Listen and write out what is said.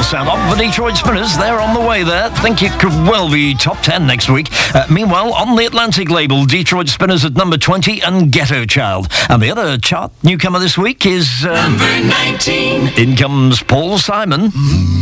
sound of the Detroit Spinners. They're on the way there. Think it could well be top 10 next week. Meanwhile, on the Atlantic label, Detroit Spinners at number 20 and Ghetto Child. And the other chart newcomer this week is... number 19. In comes Paul Simon.